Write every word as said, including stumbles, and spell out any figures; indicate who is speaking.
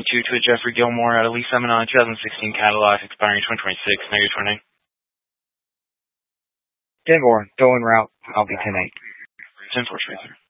Speaker 1: two to a Jeffrey Gilmore at Elise seven on twenty sixteen Cadillac, expiring twenty twenty-six, negative twenty-nine.
Speaker 2: ten four, towing route, I'll be ten eight.
Speaker 1: ten four, Tracer.